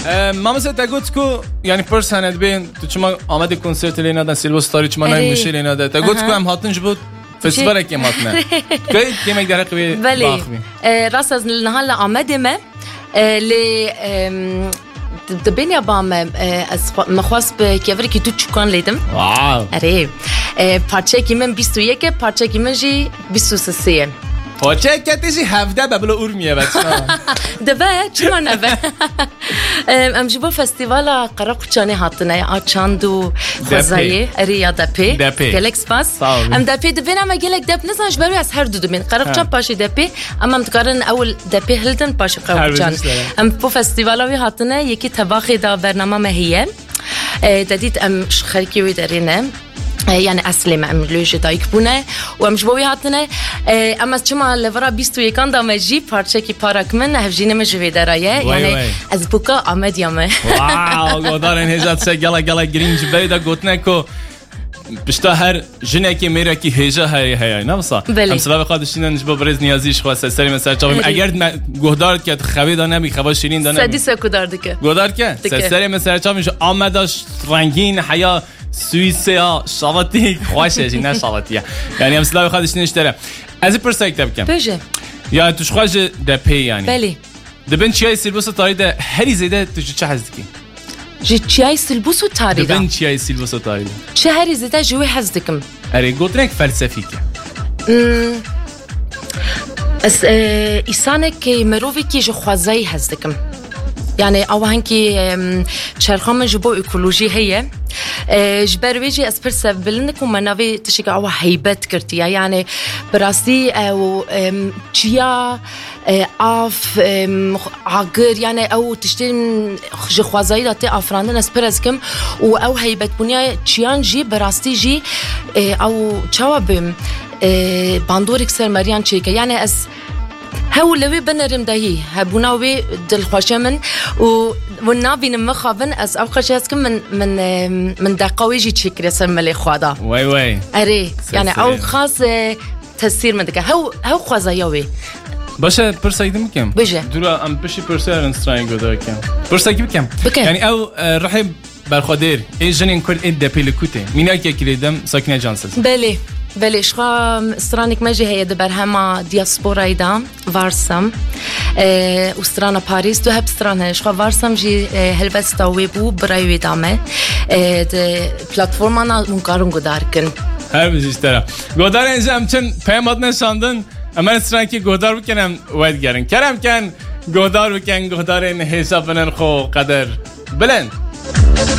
مثلا تقولت کو یعنی پرسنت بین تو چما آمده کنسرت لینا دن سیلوستاری چما نمیشه لینا دن تقولت کو هم هاتنج بود فستیوال که ماتنه کی میگ در قوی باخمی راست از نهال آمده ما ل دبینی بام از مخواست به کیوری که تو چکان لیدم اره پارچه کی من 21 پارچه کی من جی 23 پارچه کتیشی 17 ببلو اور میه بچه دبه چما نبه ام جبو فستیوالا قراقچانی هاتنه آچاند و خوزایی اری یا دپی گلکس باس ام دپی دبین اما گلک دپ نزنش بروی از هر دو دبین قراقچان پاشی دپی اما متقارن اول دپی هلدن پاشی قراقچان ام بو فستیوالا وی هاتنه یکی تباخی دا برنامه مهیه دادید ام شخرکی وی دارینه يعني أصلي ما أملوش دايك بونه وأمجبوي هاتنه أما شما لورا 21 دا مجيب پارچه کی پارک من هفجینه مجوی درايه يعني از بوكا آمد يامه واو قدارن هجات سه گلا گرینج بیدا گوتنه کو بشتا هر جنه کی میره کی هجا هي نمسا هم سبب خودشین نجبو برز نیازیش خواسته سری مثلا چاویم اگر گهدار که خوی دا نمی خوا شیرین دا نمی سدیس گهدار دکه گهدار که سری مثلا چاویم آمداش رنگین حیا سوئیسیا شاواتی خوشه جی نه شاواتیه یعنی هم سلاوی خودش نشتره از این پرسه اکتب کم بجه یا توش خواهش دپی یعنی بلی دبن چیای سیلبوس و تاریده هری زیده توش چه حزدکی؟ جی چیای سیلبوس و تاریده دبن چیای سیلبوس و تاریده چه هری زیده جوی حزدکم اره گوتنک فلسفی که از ایسانه که مروفی که جو خوازایی حزدکم يعني أوهن كي شرخام جبو إيكولوجي هي جبرويجي أسبرس بلنكم منافي تشيك أو هيبت كرتيا يعني براسي أو تشيا آف عقر يعني أو تشتين جخوازاي داتي أفراندن أسبرس كم أو هيبت بنيا تشيان جي براسي جي أو تشاوبم باندورك سر مريان تشيكا يعني أس هاو لوي بنرم دهي هبوناوي دل خوشمن والنابي نمخابن از او خشاسكم من دقاوي جي تشكر سملي خوادا وي اري يعني او خاص تاثير من دك هاو خوازايوي باشه پرسیدم کم بجه دورا ام بشی پرسیدن استراین گذار کم پرسیدم کم یعنی او راح برخادر ای جنین کل ای دپیل کوته مینا کی کلیدم ساکنه جانسز بله شخا استرانك ماجي هي دبرهما دياسبورا ايدا وارسم استرانا باريس دو هب استرانا شخا وارسم جي هلبستا ويبو برايوي دامه د پلاتفورمانا مونكارون گداركن هر بجيسترا گدار انجام چن پیمات نشاندن اما استرانکی گدار بکنم وید گرن کرم کن گدار بکن گدار ان حساب نرخو قدر بلند